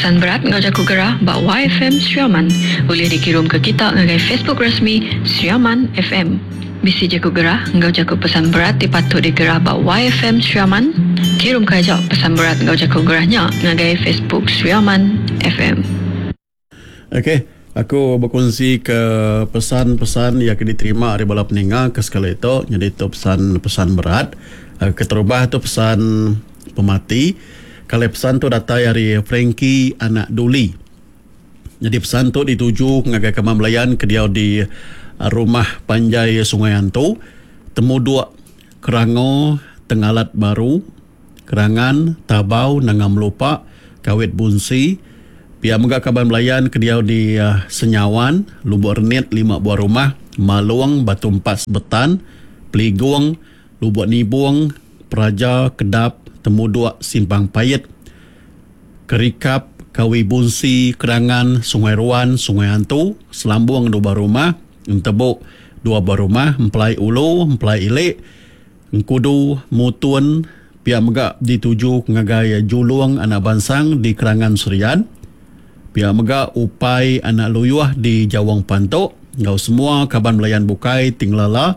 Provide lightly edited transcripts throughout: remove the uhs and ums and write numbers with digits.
pesan berat ngau jaku gerah bak YFM Sriaman. Boleh dikirim ke kita ngagai Facebook rasmi Sriaman FM. Bisi jaku gerah ngau jaku pesan berat dipatut digerah bak YFM Sriaman. Kirim ke ajak pesan berat ngau jaku gerahnya ngagai Facebook Sriaman FM. Okey, aku berkongsi ke pesan-pesan yang diterima dari bala peninga ke sekali itu. Jadi itu pesan berat. Keterubah itu pesan pemati. Kalau pesan tu datang dari Frankie anak Duli. Jadi pesan tu dituju ngagai Kemam Melayan ke dia di rumah Panjai Sungai Antu. Temu dua kerango tengalat baru, kerangan tabau nangam lupa kawit bunsi. Pihak megak Kemam Melayan ke dia di Senyawan, Lubuk Renit 5 buah rumah, Maluang Batu Empat Sebetan, Peligong, Lubuk Nibung, Praja Kedap, Temu Dua Simpang Payet, Kerikap, Kawi Bunsi, Kerangan, Sungai Ruan, Sungai Antu, Selambung 2 buah rumah, Entebuk 2 buah rumah, Empelai Ulu, Empelai Ilik, Engkudu, Mutun, pihak megak dituju ngagai Julung anak Bansang di Kerangan Serian, pihak megak Upai anak Luyuah di Jawang Pantok, ngau semua Kaban Melayan Bukai Tinglala,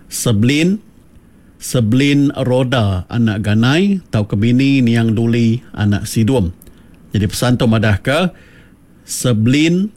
Seblin Roda anak Ganai, Tau Kebini Niang Duli anak Sidum. Jadi pesan tu madah ke Seblin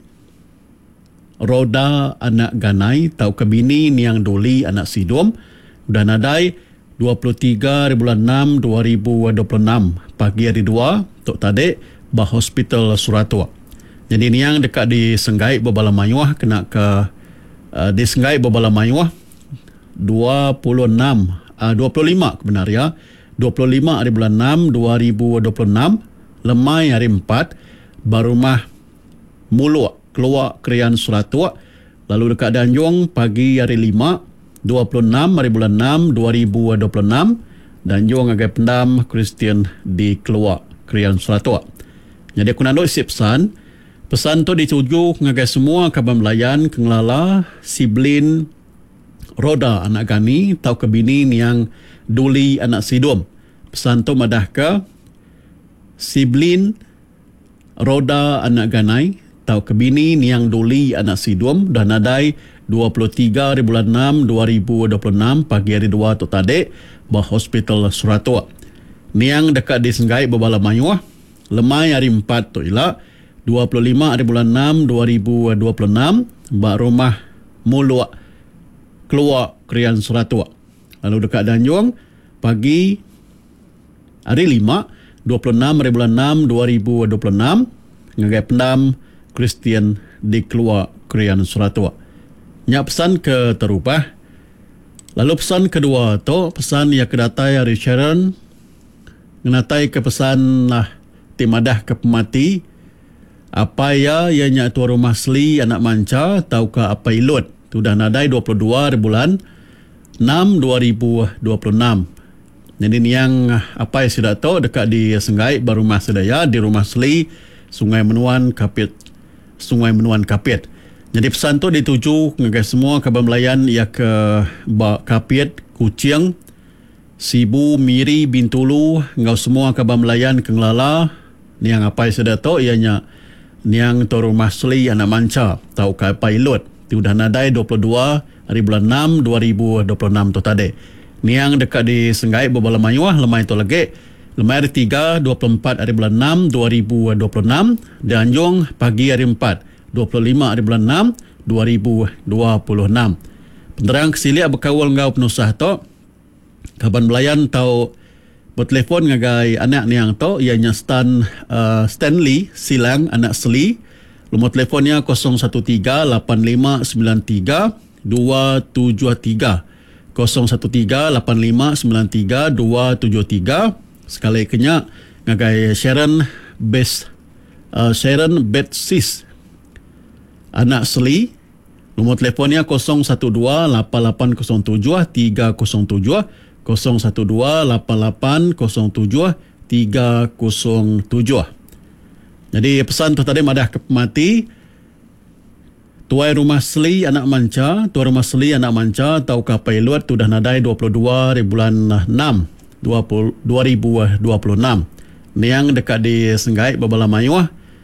Roda anak Ganai, Tau Kebini Niang Duli anak Sidum. Dan nadai 23 bulan 6 2026 pagi hari 2 Tok Tadik bah Hospital Suratua. Jadi niang dekat di Senggait Babala Mayuah kena ke di Senggait Babala Mayuah 25 kebenar ya. 25 hari bulan 6 2026 lemai hari 4 barumah Muluk keluar Krian Suratua. Lalu dekat Danjung pagi hari 5 26 hari bulan 6 2026 Danjung agai pendam Kristian di keluar Krian Suratua. Jadi aku nak isi pesan tu dituju ngagai semua Kaban Melayan Kengelala Siblin Roda anak Gani, Tau Kebini Niang Duli anak Sidum. Pesan tu madah ke Siblin Roda anak Ganai, Tau Kebini Niang Duli anak Sidum. Dan nadai 23 hari bulan 6 2026 pagi hari 2 Tok Tadik bah Hospital Suratua. Niang dekat di Senggait Babala Mayuah lemai hari 4 tu ialah 25 hari bulan 6 2026 bak rumah Muluk keluar Krian Suratua. Lalu dekat Danjung pagi hari 5 26 hari bulan 6 2026 ngagai pendam Kristian di keluar Krian Suratua. Nyak pesan ke terubah. Lalu pesan kedua tu pesan yang kedatai dari Sharon ngenatai ke pesan lah timadah ke pemati apa ya ianya tua rumah seli anak manca tau ke apa ilut. Sudah nadai 22 hari bulan 6 2026. Jadi ni yang apa yang sudah tahu dekat di Senggait Barumah Sedaya di Rumah Seli Sungai Menuan Kapit. Jadi pesan tu dituju ngagai semua Kaban Melayan yang ke Kapit, Kuching, Sibu, Miri, Bintulu, ngau semua Kaban Melayan Kengelala. Ni yang apa yang sudah tahu ianya niang tu Rumah Seli anak manca tahu ke apa ilut. Sudah nadai 22 hari bulan 6 2026 tu tadi. Niang dekat di Senggait Babala Mayuah lemai tu lagi. Lemai hari 3 24 hari bulan 6 2026 dan Anjung pagi hari 4 25 hari bulan 6 2026. Penderang kesili berkawal ngau penusah tu. Kaban Melayan tau bertelefon ngagai anak niang tu ianya Stanley Silang anak Seli. Nombor telefonnya 013-8593-273. 013-8593-273. Sekali kenyak ngagai Sharon Betsis anak Seli. Nombor telefonnya 012-8807-307. 012-8807-307. Jadi pesan tu tadi madah ke pemati Tuai Rumah Seli anak manca, Tuai Rumah Seli anak manca tau kapai luat tu dah nadai 22 hari bulan 6 2026. Ni yang dekat di Senggait Babala Mayuah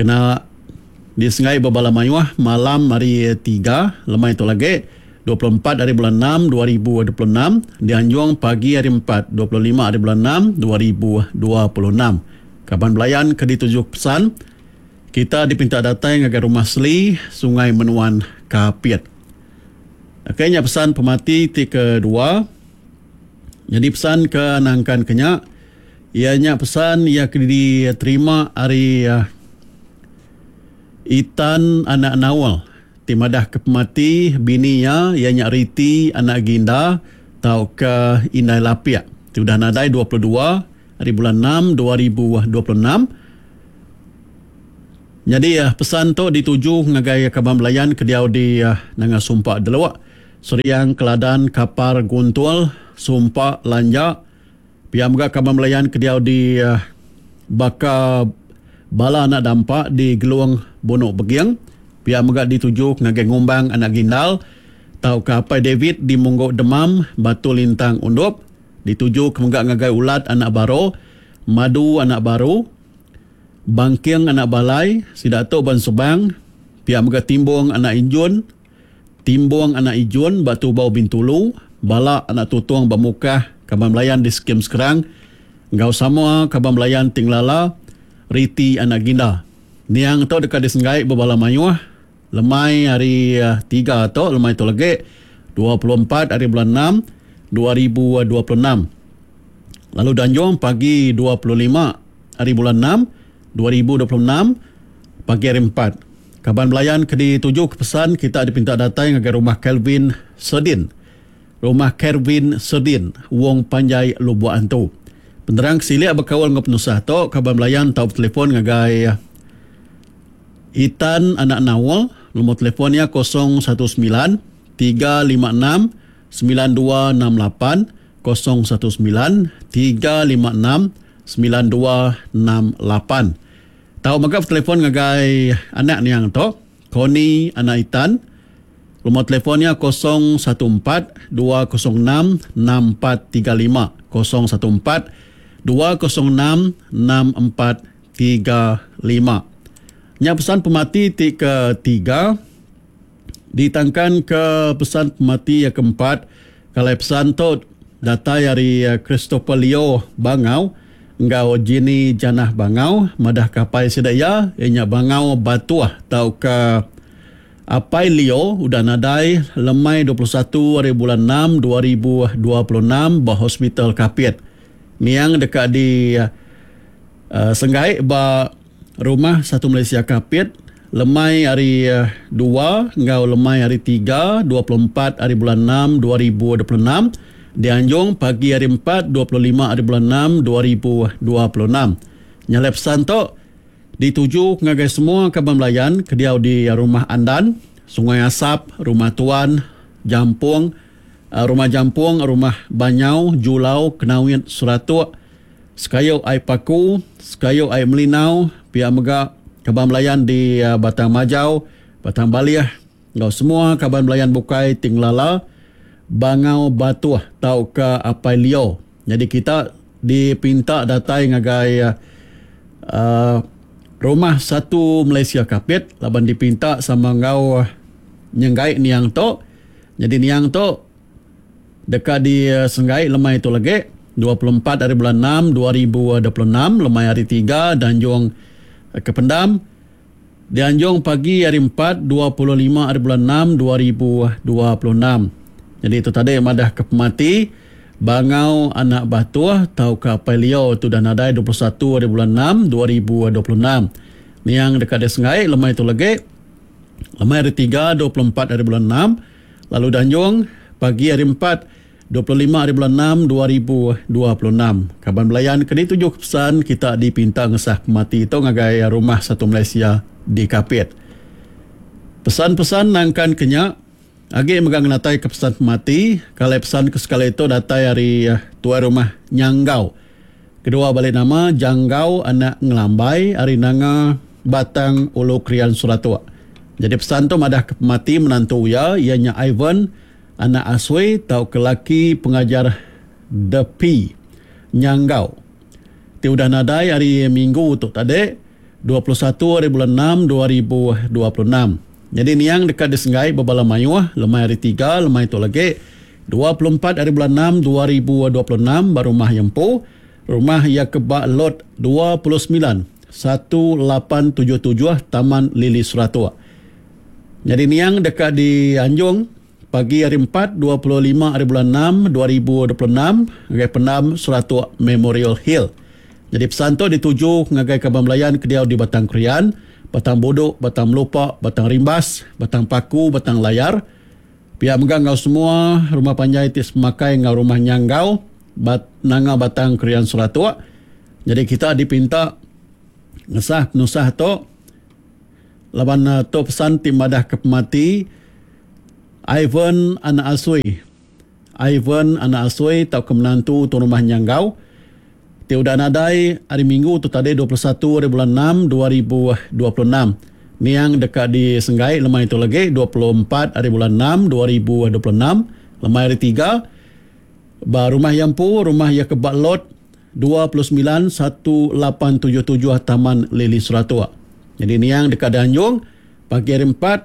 kena disengai berbala mayuah malam hari 3 lemai itu lagi 24 hari bulan 6 2026 di Anjung pagi hari 4 25 hari bulan 6 2026. Kaban belayan ke dituju pesan kita dipinta datang ke rumah Seli Sungai Menuan Kapiat. Akhirnya pesan pemati kedua. Jadi pesan ke nangkan kenyak ianya pesan ia diterima hari Itan anak Nawal timadah ke pemati bininya ianya Riti anak Ginda tau ke Inai Lapia. Sudah nadai 22 hari bulan 6 2026. Jadi pesan tu dituju ngagai kaban belayan ke diau di nanga Sumpak Delawak. Seriang Keladan Kapar Guntul Sumpak Lanjak. Pihak juga kaban belayan ke diau di Baka Bala anak dampak di Geluang Bonok Begiang. Pihak juga dituju ngagai Ngombang anak Gindal. Tau ke Apai David di Monggok Demam Batu Lintang Undup. Dituju ke juga ngagai Ulat anak Baro. Madu anak Baru. Bangking anak Balai, Sidato Ban Subang, pihak juga Timbung anak Injun, Timbung anak Ijun, Batu Bau Bintulu, Balak anak Tutuang Bamukah, kaban belayan di Skim Sekerang, Ngau Samoa, kaban belayan Tinglala, Riti anak Ginda. Niang tu dekat disenggai berbala mayuah, lemai hari 3 tu, lemai tu lagi, 24 hari bulan 6, 2026. Lalu Danjong pagi 25 hari bulan 6, 2026 pagi hari 4. Kaban belayan ke dituju ke pesan kita dipinta datang ke rumah Kelvin Sedin. Rumah Kelvin Sedin, Wong Panjai Lubuk Antu. Penerang silia berkawal dengan penusah tu, kaban belayan tau telefon ngagai Itan anak Nawal, nombor telefonnya 019 356 9268 019 356 9268. Tahu magap telefon ngagai anak niang to, Koni anak Itan. Nombor telefonnya 014 206 6435 014 206 6435. Nya pesan pemati ketiga ditangkan ke pesan pemati yang keempat. Kalau pesan tu data dari Christopher Leo Bangau, Ngau Jini Janah Bangau, madah kapai sedaya, ianya Bangau Batuah, tau ke Apai Leo, udah nadai, lemai 21 hari bulan 6, 2026, bah hospital Kapiat. Niang dekat di Senggai, bah rumah satu Malaysia Kapiat, lemai hari 2, ngau lemai hari 3, 24 hari bulan 6, 2026, di Anjung pagi hari 4 25 hari bulan 6 2026. Nyalep santo dituju ngagai semua kaban belayan ke diau di rumah Andan, Sungai Asap, Rumah Tuan, Jampung, Rumah Jampung, Rumah Banyau, Julau, Kenawit, Suratu, Sekayau Ai Paku, Sekayau Ai Melinau, pihak mega kaban belayan di Batang Majau, Batang Baliah, ngau semua kaban belayan Bukai Tinglala, Bangau Batuah tau ke Apai Leo. Jadi kita dipinta datai ngagai rumah satu Malaysia Kapit, laban dipinta sama ngau nyenggai niang to. Jadi niang to dekat di Senggai lemai itu lagi 24 hari bulan 6 2026, lemai hari 3 Danjung ke Pendam. Di Anjung pagi hari 4 25 hari bulan 6 2026. Jadi itu tadi madah ke pemati Bangau anak Batuah tau ke Apai Leo tu dah nadai 21 hari bulan 6 2026. Ni yang dekat di Senggai lemai itu lagi lemai hari 3 24 hari bulan 6. Lalu Danjung pagi hari 4 25 hari bulan 6 2026. Kaban belayan kini tujuh pesan kita dipinta ngesah pemati itu ngagai rumah satu Malaysia di Kapit. Pesan-pesan nangkan kenyak agi megang natai ke pesan pemati. Kalau pesan ke sekali itu datai dari tua rumah Nyanggau. Kedua balik nama Janggau anak Ngelambai, hari nanga Batang Ulu Krian Suratua. Jadi pesan tu madah ke pemati menantu ya, ianya Ivan anak Aswe tau ke laki pengajar Depi Nyanggau. Ti udah nadai hari Minggu tu tadi 21 hari bulan 6 2026. Jadi niang dekat di Senggai Babala Mayuah, lemai hari 3, lemai tu lagi 24 hari bulan 6 2026 barumah Yempo, rumah yang kebak lot 29 1877 Taman Lili Suratua. Jadi niang dekat di Anjung pagi hari 4 25 hari bulan 6 2026 ngagai Penam Suratua Memorial Hill. Jadi pesan tu dituju ngagai Kabang Melayan Kediau di Batang Krian, Batang Bodok, Batang Melopak, Batang Rimbas, Batang Paku, Batang Layar. Pihak megang ngau semua rumah panjai tis pemakai ngau rumah nyanggau nanga Batang Krian Suratua. Jadi kita dipinta ngesah penusah tu laban tu pesan tim madah kepemati Ivan anak Asui tau kemenantu tu rumah nyanggau. Tiudah nadai hari Minggu tu tadi 21 hari bulan 6 2026. Niang dekat di Senggai lemai itu lagi 24 hari bulan 6 2026. Lemai hari 3. Rumah Yampu, rumah yang kebak lot 29 1877 Taman Lili Suratua. Jadi niang dekat Danjung pagi hari 4